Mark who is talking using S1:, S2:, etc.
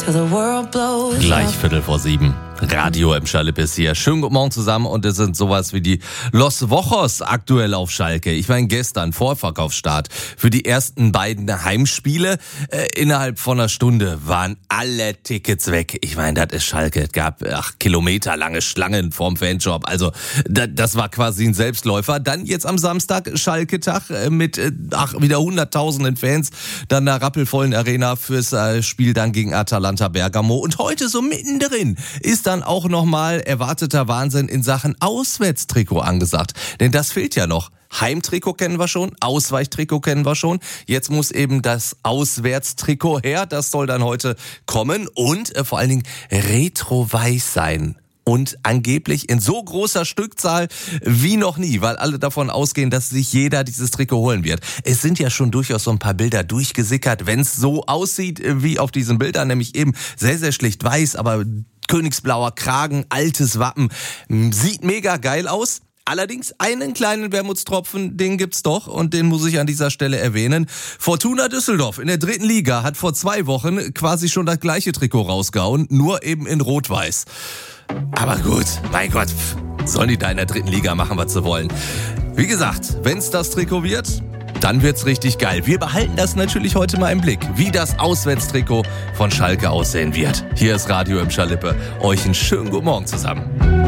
S1: Gleich 6:45. Radio im Schalippe ist hier. Schönen guten Morgen zusammen und es sind sowas wie die Los Wochos aktuell auf Schalke. Ich meine, gestern Vorverkaufsstart für die ersten beiden Heimspiele. Innerhalb von einer Stunde waren alle Tickets weg. Ich meine, das ist Schalke. Es gab kilometerlange Schlangen vorm Fanshop. Also das war quasi ein Selbstläufer. Dann jetzt am Samstag Schalke-Tag mit wieder hunderttausenden Fans. Dann einer rappelvollen Arena fürs Spiel dann gegen Atalanta Bergamo. Und heute so mittendrin ist dann auch nochmal erwarteter Wahnsinn in Sachen Auswärtstrikot angesagt. Denn das fehlt ja noch. Heimtrikot kennen wir schon, Ausweichtrikot kennen wir schon. Jetzt muss eben das Auswärtstrikot her. Das soll dann heute kommen und vor allen Dingen retro-weiß sein. Und angeblich in so großer Stückzahl wie noch nie, weil alle davon ausgehen, dass sich jeder dieses Trikot holen wird. Es sind ja schon durchaus so ein paar Bilder durchgesickert, wenn es so aussieht wie auf diesen Bildern, nämlich eben sehr, sehr schlicht weiß, aber königsblauer Kragen, altes Wappen, sieht mega geil aus. Allerdings einen kleinen Wermutstropfen, den gibt's doch und den muss ich an dieser Stelle erwähnen. Fortuna Düsseldorf in der 3. Liga hat vor 2 Wochen quasi schon das gleiche Trikot rausgehauen, nur eben in Rot-Weiß. Aber gut, mein Gott, sollen die da in der 3. Liga machen, was sie wollen. Wie gesagt, wenn's das Trikot wird, dann wird's richtig geil. Wir behalten das natürlich heute mal im Blick, wie das Auswärtstrikot von Schalke aussehen wird. Hier ist Radio im Schalippe. Euch einen schönen guten Morgen zusammen.